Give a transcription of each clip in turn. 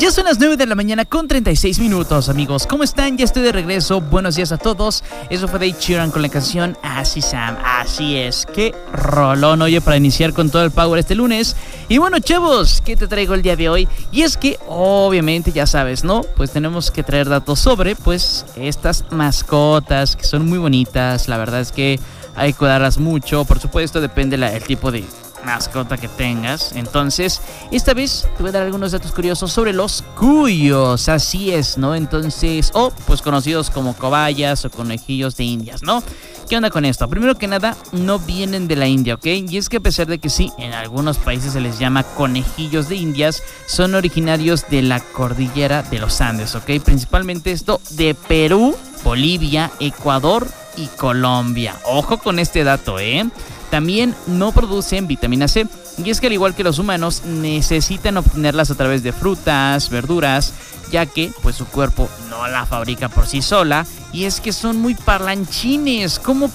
Ya son las 9 de la mañana con 36 minutos, amigos. ¿Cómo están? Ya estoy de regreso. Buenos días a todos. Eso fue de Ed Sheeran con la canción Así Sam. Así es. Qué rolón, oye, para iniciar con todo el power este lunes. Y bueno, chavos, ¿qué te traigo el día de hoy? Y es que, obviamente, ya sabes, ¿no? Pues tenemos que traer datos sobre, pues, estas mascotas que son muy bonitas. La verdad es que hay que cuidarlas mucho. Por supuesto, depende el tipo de mascota que tengas. Entonces, esta vez te voy a dar algunos datos curiosos sobre los cuyos. Así es, ¿no? Entonces, pues conocidos como cobayas o conejillos de indias, ¿no? ¿Qué onda con esto? Primero que nada, no vienen de la India, ¿ok? Y es que a pesar de que sí, en algunos países se les llama conejillos de indias, son originarios de la cordillera de los Andes, ¿ok? Principalmente esto de Perú, Bolivia, Ecuador y Colombia. Ojo con este dato, ¿eh? También no producen vitamina C, y es que al igual que los humanos necesitan obtenerlas a través de frutas, verduras, ya que pues su cuerpo no la fabrica por sí sola. Y es que son muy parlanchines. ¿Cómo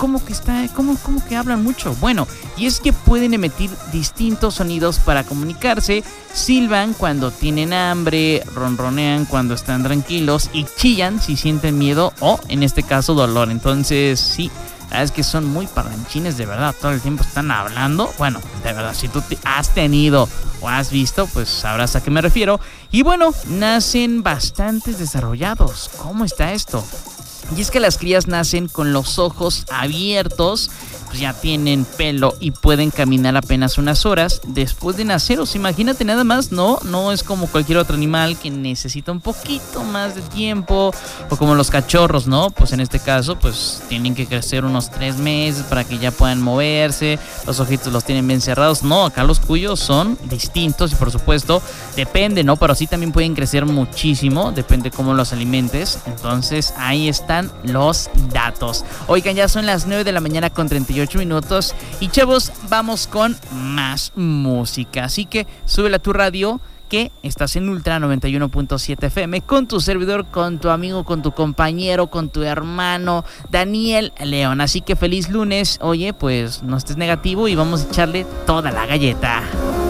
que hablan mucho? Bueno, y es que pueden emitir distintos sonidos para comunicarse. Silban cuando tienen hambre, ronronean cuando están tranquilos y chillan si sienten miedo o, en este caso, dolor. Entonces, sí, es que son muy parlanchines, de verdad. Todo el tiempo están hablando. Bueno, de verdad, si tú has tenido o has visto, pues sabrás a qué me refiero. Y bueno, nacen bastante desarrollados. ¿Cómo está esto? Y es que las crías nacen con los ojos abiertos, pues ya tienen pelo y pueden caminar apenas unas horas después de nacer. O sea, imagínate nada más, no es como cualquier otro animal que necesita un poquito más de tiempo, o como los cachorros, ¿no? Pues en este caso, pues tienen que crecer unos 3 meses para que ya puedan moverse, los ojitos los tienen bien cerrados. No, acá los cuyos son distintos y por supuesto depende, ¿no? Pero sí también pueden crecer muchísimo, depende cómo los alimentes. Entonces ahí están los datos. Oigan, ya son las 9 de la mañana con 38 minutos y chavos, vamos con más música, así que súbela a tu radio, que estás en Ultra 91.7 FM con tu servidor, con tu amigo, con tu compañero, con tu hermano Daniel León. Así que feliz lunes. Oye, pues no estés negativo y vamos a echarle toda la galleta.